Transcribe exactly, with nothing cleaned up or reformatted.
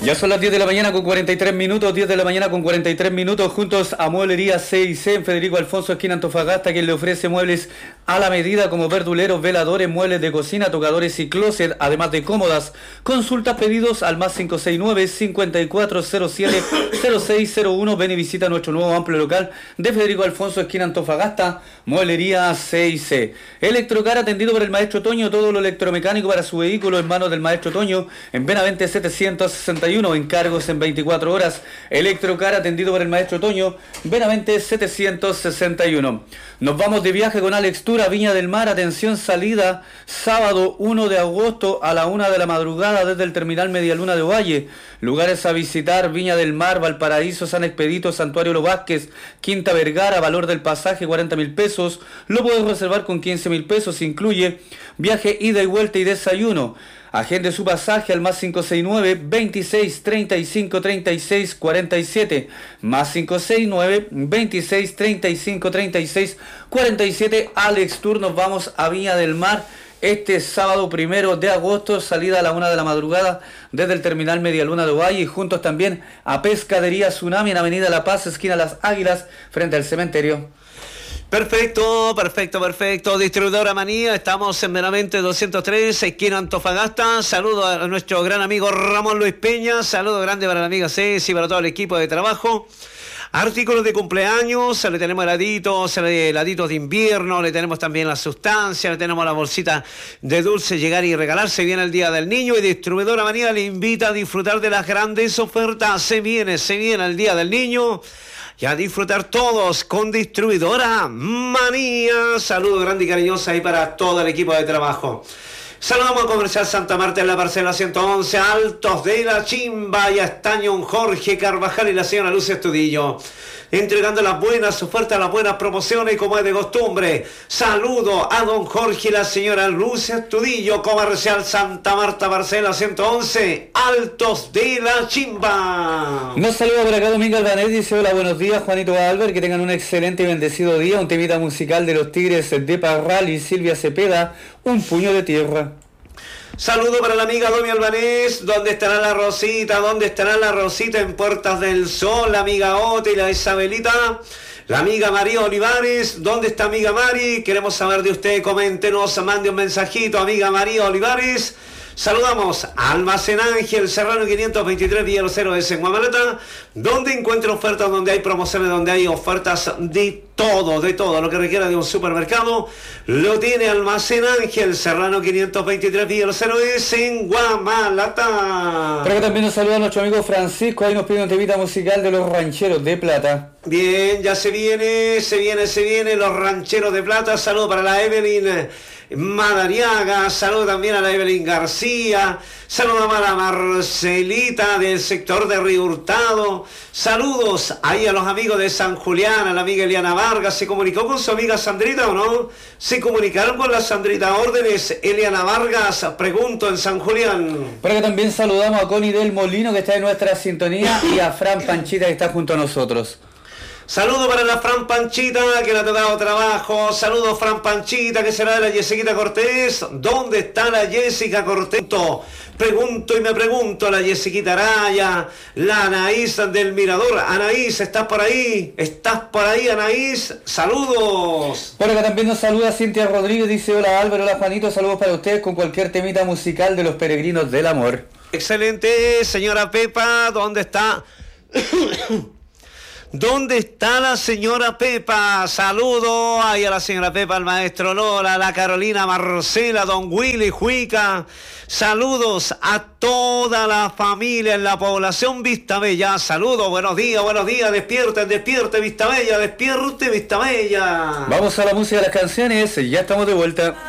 Ya son las diez de la mañana con cuarenta y tres minutos, diez de la mañana con cuarenta y tres minutos, juntos a Mueblería C y C en Federico Alfonso, esquina Antofagasta, quien le ofrece muebles a la medida como verduleros, veladores, muebles de cocina, tocadores y closet, además de cómodas. Consulta pedidos al más cinco seis nueve, cinco cuatro cero siete, cero seis cero uno. Ven y visita nuestro nuevo amplio local de Federico Alfonso, esquina Antofagasta, Mueblería C y C. Electrocar, atendido por el maestro Toño, todo lo electromecánico para su vehículo en manos del maestro Toño, en Benavente setecientos sesenta y uno, encargos en veinticuatro horas. Electrocar, atendido por el maestro Toño, Benavente setecientos sesenta y uno. Nos vamos de viaje con Alex Tour a Viña del Mar. Atención, salida sábado uno de agosto a la una de la madrugada desde el terminal Medialuna de Ovalle. Lugares a visitar: Viña del Mar, Valparaíso, San Expedito, Santuario Los Vázquez, Quinta Vergara. Valor del pasaje cuarenta mil pesos, lo puedes reservar con quince mil pesos, incluye viaje ida y vuelta y desayuno. Agende su pasaje al más cinco seis nueve, veintiséis, treinta y cinco, treinta y seis, cuarenta y siete, más cinco seis nueve, veintiséis, treinta y cinco, treinta y seis, cuarenta y siete. Alex Tour. Nos vamos a Viña del Mar este sábado primero de agosto, salida a la una de la madrugada desde el terminal Medialuna de Ovalle, y juntos también a Pescadería Tsunami en Avenida La Paz, esquina Las Águilas, frente al cementerio. Perfecto, perfecto, perfecto. Distribuidora Manía, estamos en Benavente doscientos tres, esquina Antofagasta. Saludo a nuestro gran amigo Ramón Luis Peña. Saludo grande para la amiga Ceci y para todo el equipo de trabajo. Artículos de cumpleaños, le tenemos heladitos, heladitos de invierno, le tenemos también la sustancia, le tenemos la bolsita de dulce, llegar y regalarse. Viene el Día del Niño y Distribuidora Manía le invita a disfrutar de las grandes ofertas. Se viene, se viene el Día del Niño. Y a disfrutar todos con Distribuidora Manía. Saludo grande y cariñoso ahí para todo el equipo de trabajo. Saludamos a Comercial Santa Marta en la parcela ciento once, Altos de la Chimba, y está don Jorge Carvajal y la señora Lucia Estudillo, entregando las buenas ofertas, las buenas promociones como es de costumbre. Saludo a don Jorge y la señora Lucia Estudillo, Comercial Santa Marta, parcela ciento once, Altos de la Chimba. Nos saluda por acá Domingo Albanés, dice: hola, buenos días Juanito Albert, que tengan un excelente y bendecido día. Un temita musical de los Tigres de Parral y Silvia Cepeda, Un puño de tierra. Saludo para la amiga Domi Albanés. ¿Dónde estará la Rosita? ¿Dónde estará la Rosita? En Puertas del Sol, la amiga Ota y la Isabelita. La amiga María Olivares. ¿Dónde está amiga Mari? Queremos saber de usted. Coméntenos, mande un mensajito, amiga María Olivares. Saludamos a Almacén Ángel Serrano quinientos veintitrés Villa Los Héroes en Guamarata, donde encuentra ofertas, donde hay promociones, donde hay ofertas de todo, de todo lo que requiera de un supermercado. Lo tiene Almacén Ángel Serrano quinientos veintitrés Villa Los Héroes en Guamarata. Pero que también nos saluda nuestro amigo Francisco, ahí nos pide un temita musical de los Rancheros de Plata. Bien, ya se viene, se viene, se viene los Rancheros de Plata. Saludo para la Evelyn Madariaga, saludo también a la Evelyn García, saludo a la Marcelita del sector de Río Hurtado, saludos ahí a los amigos de San Julián, a la amiga Eliana Vargas. ¿Se comunicó con su amiga Sandrita o no? ¿Se comunicaron con la Sandrita? Órdenes, Eliana Vargas, pregunto, en San Julián. Pero que también saludamos a Connie del Molino, que está en nuestra sintonía, y a Fran Panchita, que está junto a nosotros. Saludo para la Fran Panchita, que le ha tocado trabajo. Saludo Fran Panchita, que será de la Jessiquita Cortés. ¿Dónde está la Jessica Cortés? Pregunto y me pregunto, la Jessiquita Araya, la Anaís del Mirador. Anaís, ¿estás por ahí? ¿Estás por ahí, Anaís? Saludos. Por acá también nos saluda Cintia Rodríguez, dice: hola Álvaro, hola Juanito, saludos para ustedes con cualquier temita musical de los Peregrinos del Amor. Excelente, señora Pepa, ¿dónde está? ¿Dónde está la señora Pepa? Saludo ahí a la señora Pepa, al maestro Lola, a la Carolina Marcela, don Willy Juica. Saludos a toda la familia en la población Vistabella. Saludos, buenos días, buenos días. Despierten, despierte Vistabella, despierte Vistabella. Vamos a la música de las canciones, ya estamos de vuelta.